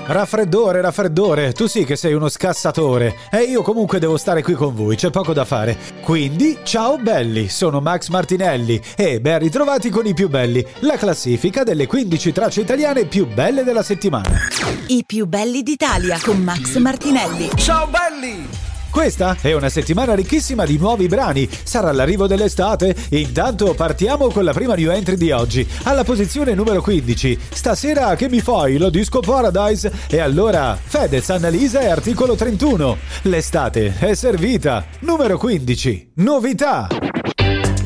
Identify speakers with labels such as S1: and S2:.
S1: Raffreddore, tu sì che sei uno scassatore e io comunque devo stare qui con voi, c'è poco da fare. Quindi, ciao belli, sono Max Martinelli e ben ritrovati con i più belli, la classifica delle 15 tracce italiane più belle della settimana.
S2: I più belli d'Italia con Max Martinelli.
S3: Ciao belli!
S1: Questa è una settimana ricchissima di nuovi brani, sarà l'arrivo dell'estate? Intanto partiamo con la prima new entry di oggi, alla posizione numero 15. Stasera che mi fai? La Disco Paradise? E allora Fedez, Annalisa e Articolo 31. L'estate è servita. Numero 15. Novità.